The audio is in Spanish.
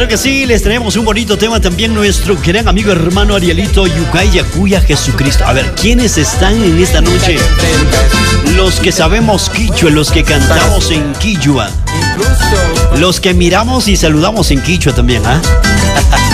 Claro que sí, les traemos un bonito tema también nuestro gran amigo hermano Arielito Yucay Yacuya Jesucristo. A ver, ¿quiénes están en esta noche? Los que sabemos quichua, los que cantamos en quichua, los que miramos y saludamos en quichua también, ¿ah?